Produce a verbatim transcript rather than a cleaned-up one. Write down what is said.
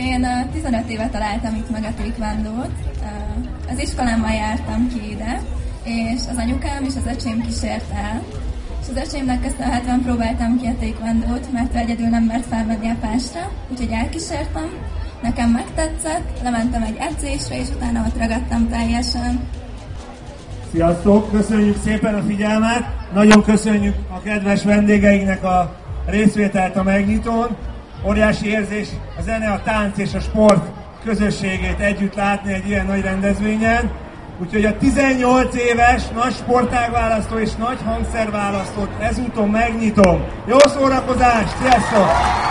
Én tizenöt éve találtam itt meg a taekwondót. Az iskolámmal jártam ki ide, és az anyukám és az öcsém kísért el. És az öcsémnek köszönhetően próbáltam ki a taekwondót, mert egyedül nem mert felmenni a pásra, úgyhogy elkísértem. Nekem megtetszett, lementem egy edzésre, és utána ott ragadtam teljesen. Sziasztok! Köszönjük szépen a figyelmet! Nagyon köszönjük a kedves vendégeinknek a részvételt a megnyitón. Óriási érzés a zene, a tánc és a sport közösségét együtt látni egy ilyen nagy rendezvényen. Úgyhogy a tizennyolc éves nagy sportágválasztó és nagy hangszerválasztót ezúton megnyitom. Jó szórakozást! Sziasztok!